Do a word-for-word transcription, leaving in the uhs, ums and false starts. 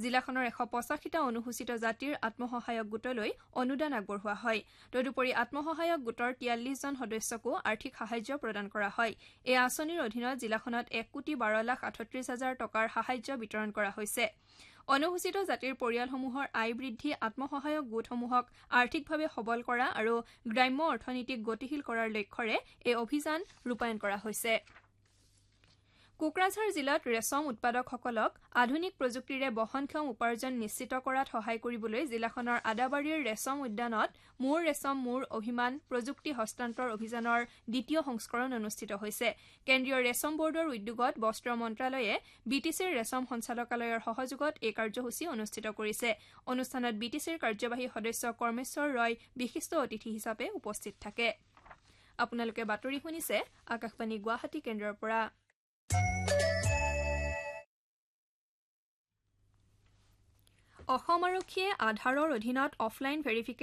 জিলাখনৰ এশ পঁচাশীটা অনুসূচিত জাতিৰ আত্মসহায়ক গোটলৈ অনুদান আগবঢ়োৱা হয় তদুপৰি আত্মসহায়ক গোটৰ তিয়াল্লিছ জন সদস্যকো আৰ্থিক সাহায্য প্ৰদান কৰা হয় এই আঁচনিৰ অধীনত জিলাখনত এক কোটি বাৰ লাখ আঠত্ৰিশ হাজাৰ টকাৰ সাহায্য বিতৰণ কৰা হৈছে অনুসূচিত জাতিৰ পৰিয়ালসমূহৰ আয় বৃদ্ধি আত্মসহায়ক গোটসমূহক আৰ্থিকভাৱে সবল কৰা আৰু গ্ৰাম্য অৰ্থনীতিক গতিশীল কৰাৰ লক্ষ্যৰে এই অভিযান ৰূপায়ণ কৰা হৈছে কোকৰাঝাৰ জিলাত ৰেচম উৎপাদকসকলক আধুনিক প্ৰযুক্তিৰে বহনক্ষম উপাৰ্জন নিশ্চিত কৰাত সহায় কৰিবলৈ জিলাখনৰ আদাবাৰীৰ ৰেচম উদ্যানত মোৰ ৰেচম মোৰ অভিমান প্ৰযুক্তি হস্তান্তৰ অভিযানৰ দ্বিতীয় সংস্কৰণ অনুষ্ঠিত হৈছে কেন্দ্ৰীয় ৰেচম বৰ্ডৰ উদ্যোগত বস্ত্ৰ মন্ত্ৰালয়ে বি টি চিৰ ৰেচম সঞ্চালকালয়ৰ সহযোগত এই কাৰ্যসূচী অনুষ্ঠিত কৰিছে অনুষ্ঠানত বি টি চিৰ কাৰ্যবাহী সদস্য কৰ্মেশ্বৰ ৰয় বিশিষ্ট অতিথি হিচাপে উপস্থিত থাকে আপোনালোকে বাতৰি শুনিছে আকাশবাণী গুৱাহাটী কেন্দ্ৰৰ পৰা অসম আৰক্ষীয়ে আধাৰৰ অধীনত অফলাইন ভেৰিফিকেশ্যন